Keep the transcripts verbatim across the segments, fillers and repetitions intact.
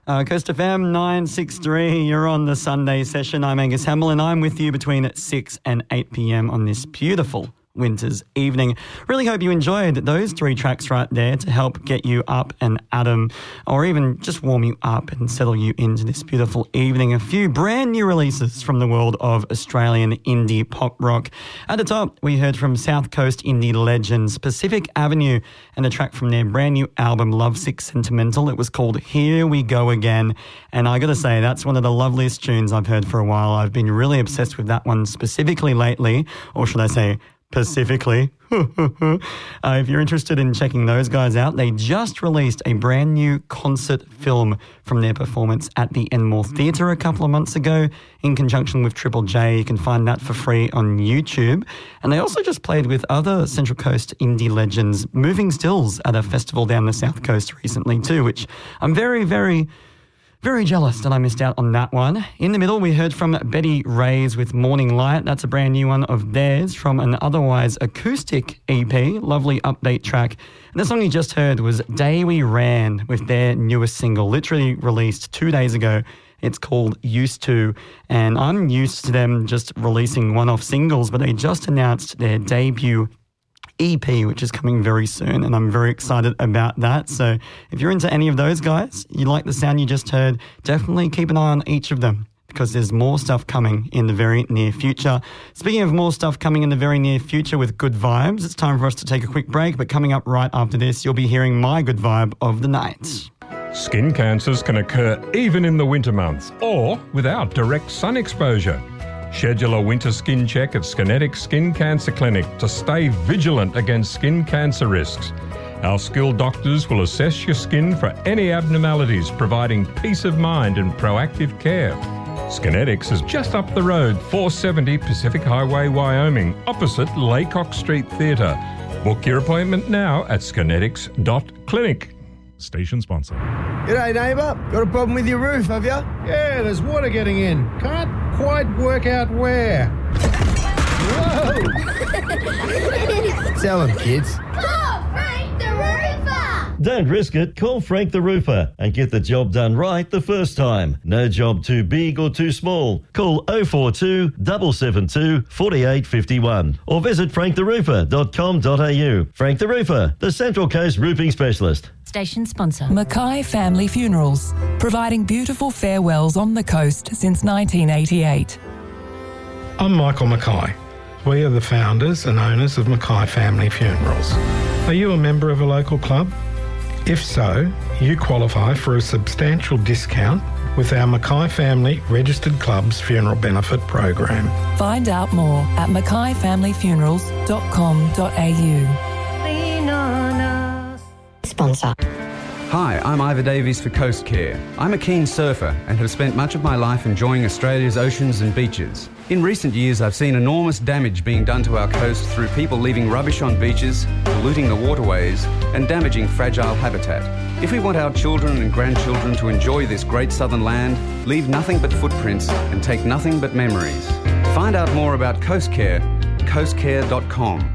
Uh, Coast F M nine sixty-three, you're on the Sunday session. I'm Angus Hamill and I'm with you between six and eight p.m. on this beautiful winter's evening. Really hope you enjoyed those three tracks right there to help get you up and at 'em, or even just warm you up and settle you into this beautiful evening. A few brand new releases from the world of Australian indie pop rock. At the top, we heard from South Coast indie legends Pacific Avenue and a track from their brand new album Lovesick Sentimental. It was called Here We Go Again, and I gotta say that's one of the loveliest tunes I've heard for a while. I've been really obsessed with that one specifically lately, or should I say Pacifically. uh, if you're interested in checking those guys out, they just released a brand new concert film from their performance at the Enmore Theatre a couple of months ago in conjunction with Triple J. You can find that for free on YouTube. And they also just played with other Central Coast indie legends, Moving Stills, at a festival down the South Coast recently too, which I'm very, very... Very jealous that I missed out on that one. In the middle, we heard from Betty Reyes with Morning Light. That's a brand new one of theirs from an otherwise acoustic E P. Lovely update track. And the song you just heard was Day We Ran with their newest single, literally released two days ago. It's called Used To, and I'm used to them just releasing one-off singles, but they just announced their debut E P, which is coming very soon, and I'm very excited about that. So if you're into any of those guys, you like the sound you just heard, definitely keep an eye on each of them because there's more stuff coming in the very near future. Speaking of more stuff coming in the very near future with good vibes, it's time for us to take a quick break, but coming up right after this, you'll be hearing my good vibe of the night. Skin cancers can occur even in the winter months or without direct sun exposure. Schedule a winter skin check at Skinetic Skin Cancer Clinic to stay vigilant against skin cancer risks. Our skilled doctors will assess your skin for any abnormalities, providing peace of mind and proactive care. Skinetics is just up the road, four seventy Pacific Highway, Wyoming, opposite Laycock Street Theatre. Book your appointment now at skinetics dot clinic. Station sponsor. G'day, neighbour. Got a problem with your roof, have you? Yeah, there's water getting in. Can't quite work out where. Whoa! Tell them, kids. Call Frank the Roofer! Don't risk it. Call Frank the Roofer and get the job done right the first time. No job too big or too small. Call oh four two, seven seven two, four eight five one or visit frank the roofer dot com dot a u. Frank the Roofer, the Central Coast roofing specialist. Station sponsor. Mackay Family Funerals, providing beautiful farewells on the coast since nineteen eighty-eight. I'm Michael Mackay. We are the founders and owners of Mackay Family Funerals. Are you a member of a local club? If so, you qualify for a substantial discount with our Mackay Family Registered Clubs Funeral Benefit Program. Find out more at mackay family funerals dot com dot a u. Sponsor. Hi, I'm Ivor Davies for Coast Care. I'm a keen surfer and have spent much of my life enjoying Australia's oceans and beaches. In recent years, I've seen enormous damage being done to our coast through people leaving rubbish on beaches, polluting the waterways, and damaging fragile habitat. If we want our children and grandchildren to enjoy this great southern land, leave nothing but footprints and take nothing but memories. Find out more about Coast Care, coast care dot com.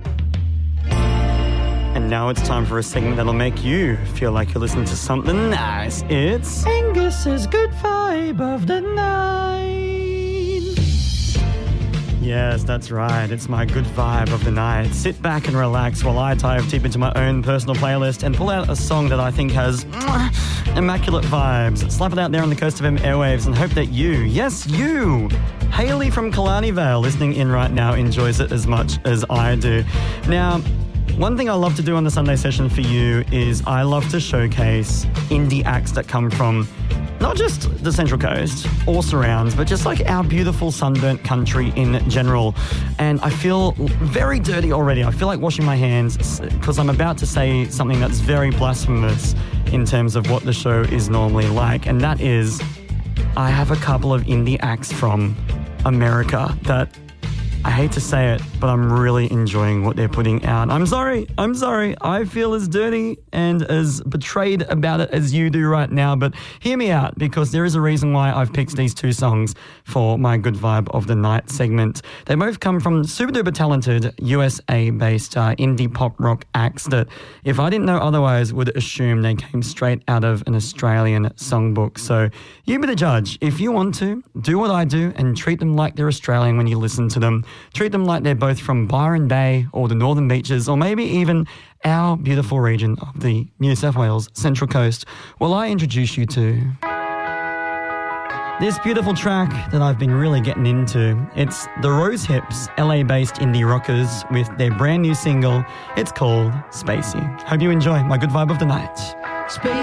And now it's time for a segment that'll make you feel like you're listening to something nice. It's Angus's Good Vibe of the Night. Yes, that's right. It's my good vibe of the night. Sit back and relax while I dive deep into my own personal playlist and pull out a song that I think has mwah, immaculate vibes. Slap it out there on the Coast F M airwaves and hope that you, yes, you, Hayley from Killarney Vale, listening in right now, enjoys it as much as I do. Now, one thing I love to do on the Sunday session for you is I love to showcase indie acts that come from not just the Central Coast or surrounds, but just like our beautiful sunburnt country in general. And I feel very dirty already. I feel like washing my hands because I'm about to say something that's very blasphemous in terms of what the show is normally like. And that is, I have a couple of indie acts from America that I hate to say it, but I'm really enjoying what they're putting out. I'm sorry. I'm sorry. I feel as dirty and as betrayed about it as you do right now, but hear me out, because there is a reason why I've picked these two songs for my Good Vibe of the Night segment. They both come from super duper talented U S A-based uh, indie pop rock acts that, if I didn't know otherwise, would assume they came straight out of an Australian songbook. So you be the judge. If you want to, do what I do and treat them like they're Australian when you listen to them. Treat them like they're both from Byron Bay or the Northern Beaches, or maybe even our beautiful region of the New South Wales Central Coast. Well, I introduce you to this beautiful track that I've been really getting into. It's the Rose Hips, L A-based indie rockers, with their brand new single. It's called Spacey. Hope you enjoy my Good Vibe of the Night. Spacey.